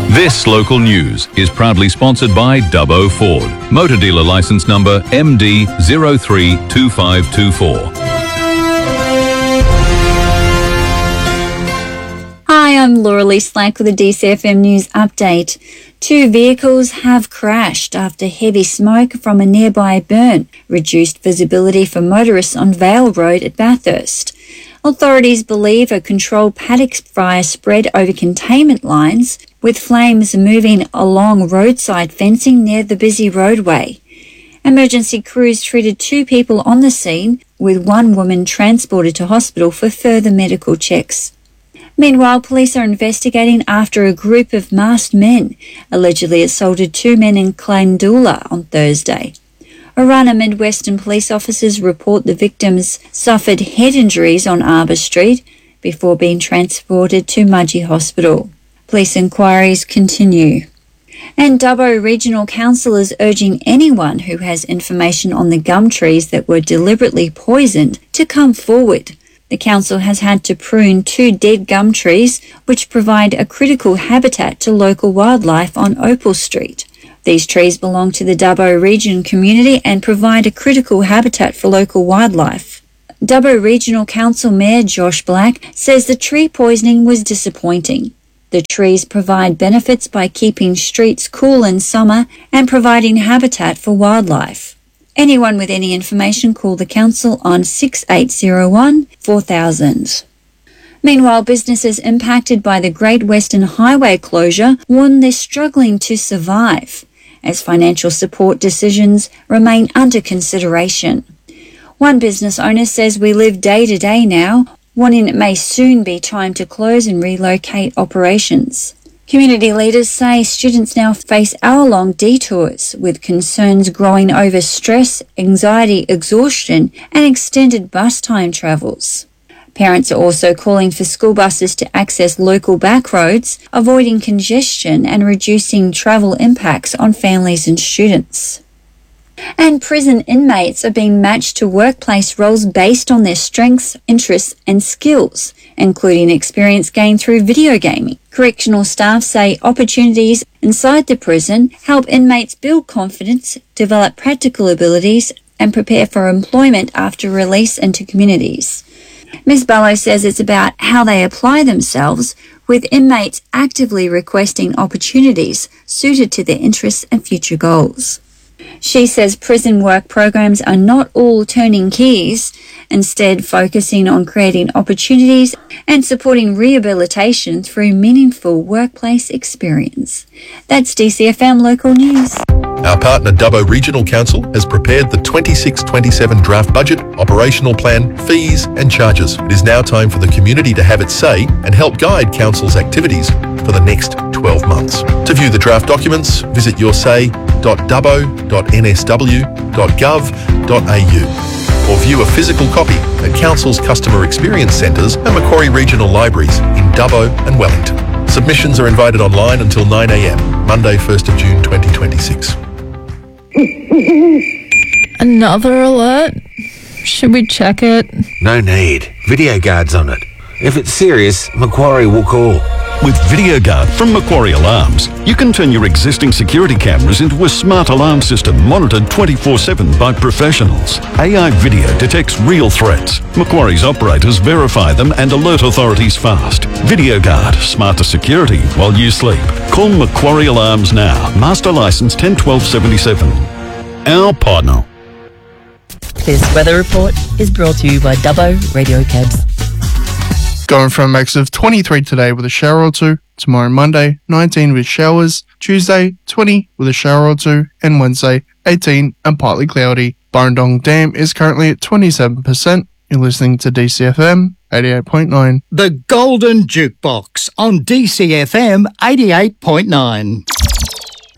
This local news is proudly sponsored by Dubbo Ford. Motor dealer license number MD032524. Hi, I'm Laura Lee Slack with a DCFM News update. 2 vehicles have crashed after heavy smoke from a nearby burn reduced visibility for motorists on Vale Road at Bathurst. Authorities believe a controlled paddock fire spread over containment lines, with flames moving along roadside fencing near the busy roadway. Emergency crews treated 2 people on the scene, with 1 woman transported to hospital for further medical checks. Meanwhile, police are investigating after a group of masked men allegedly assaulted 2 men in Clandula on Thursday. Orana Mid-Western police officers report the victims suffered head injuries on Arbor Street before being transported to Mudgee Hospital. Police inquiries continue. And Dubbo Regional Council is urging anyone who has information on the gum trees that were deliberately poisoned to come forward. The council has had to prune 2 dead gum trees, which provide a critical habitat to local wildlife on Opal Street. These trees belong to the Dubbo Region community and provide a critical habitat for local wildlife. Dubbo Regional Council Mayor Josh Black says the tree poisoning was disappointing. The trees provide benefits by keeping streets cool in summer and providing habitat for wildlife. Anyone with any information, call the council on 6801 4000. Meanwhile, businesses impacted by the Great Western Highway closure warn they're struggling to survive, as financial support decisions remain under consideration. One business owner says we live day to day now, warning it may soon be time to close and relocate operations. Community leaders say students now face hour-long detours, with concerns growing over stress, anxiety, exhaustion, and extended bus time travels. Parents are also calling for school buses to access local back roads, avoiding congestion and reducing travel impacts on families and students. And prison inmates are being matched to workplace roles based on their strengths, interests and skills, including experience gained through video gaming. Correctional staff say opportunities inside the prison help inmates build confidence, develop practical abilities and prepare for employment after release into communities. Ms. Barlow says it's about how they apply themselves, with inmates actively requesting opportunities suited to their interests and future goals. She says prison work programs are not all turning keys, instead focusing on creating opportunities and supporting rehabilitation through meaningful workplace experience. That's DCFM Local News. Our partner Dubbo Regional Council has prepared the 26-27 draft budget, operational plan, fees and charges. It is now time for the community to have its say and help guide Council's activities for the next 12 months. To view the draft documents, visit yoursay.dubbo.ns.gov.au or view a physical copy at Council's Customer Experience Centres and Macquarie Regional Libraries in Dubbo and Wellington. Submissions are invited online until 9 a.m, Monday 1st of June 2026. Another alert? Should we check it? No need. Video Guard's on it. If it's serious, Macquarie will call. With VideoGuard from Macquarie Alarms, you can turn your existing security cameras into a smart alarm system monitored 24/7 by professionals. AI video detects real threats. Macquarie's operators verify them and alert authorities fast. VideoGuard, smarter security while you sleep. Call Macquarie Alarms now. Master license 101277. Our partner. This weather report is brought to you by Dubbo Radio Cabs. Going from a max of 23 today with a shower or 2. Tomorrow Monday, 19 with showers. Tuesday, 20 with a shower or 2. And Wednesday, 18 and partly cloudy. Burrendong Dam is currently at 27%. You're listening to DCFM 88.9. The Golden Jukebox on DCFM 88.9.